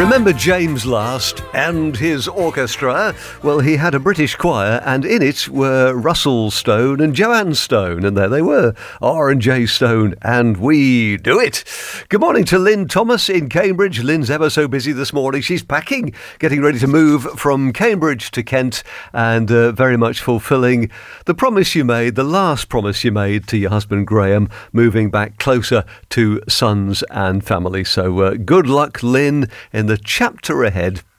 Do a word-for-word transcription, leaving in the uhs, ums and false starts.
Remember James Last and his orchestra? Well, he had a British choir, and in it were Russell Stone and Joanne Stone, and there they were, R and J Stone, and we do it. Good morning to Lynn Thomas in Cambridge. Lynn's ever so busy this morning. She's packing, getting ready to move from Cambridge to Kent, and uh, very much fulfilling the promise you made, the last promise you made to your husband Graham, moving back closer to sons and family. So uh, good luck, Lynn, in the chapter ahead.